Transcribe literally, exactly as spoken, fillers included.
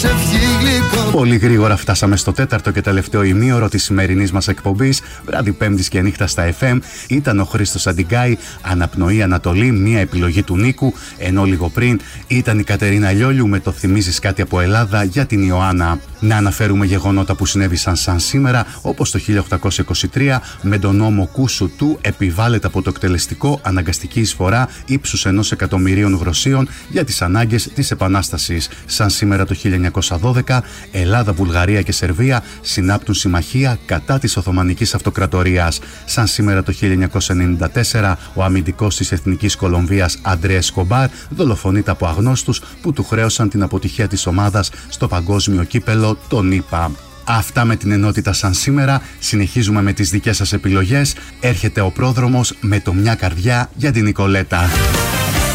προσευχή γλυκό. Πολύ γρήγορα φτάσαμε στο τέταρτο και τελευταίο ημίωρο της σημερινής μας εκπομπής. Βράδυ Πέμπτης και νύχτα στα εφ εμ. Ήταν ο Χρήστος Αντιγκάη, Αναπνοή Ανατολή, μια επιλογή του Νίκου. Ενώ λίγο πριν ήταν η Κατερίνα Λιόλιου με το Θυμίζεις κάτι από Ελλάδα για την Ιωάννα. Να αναφέρουμε γεγονότα που συνέβησαν σαν σήμερα, όπως το χίλια οκτακόσια είκοσι τρία με τον νόμο Κούσου του επιβάλλεται από το εκτελεστικό αναγκαστική εισφορά ύψους ενός εκατομμυρίων γροσίων για τις ανάγκες της Επανάστασης. Σαν σήμερα το χίλια εννιακόσια δώδεκα, Ελλάδα, Βουλγαρία και Σερβία συνάπτουν συμμαχία κατά της Οθωμανικής Αυτοκρατορίας. Σαν σήμερα το χίλια εννιακόσια ενενήντα τέσσερα, ο αμυντικός της Εθνικής Κολομβίας Αντρέ Εσκομπάρ δολοφονείται από αγνώστους που του χρέωσαν την αποτυχία της ομάδας στο παγκόσμιο κύπελο των ΗΠΑ. Αυτά με την ενότητα σαν σήμερα. Συνεχίζουμε με τις δικές σας επιλογές. Έρχεται ο πρόδρομος με το Μια Καρδιά για την Νικολέτα.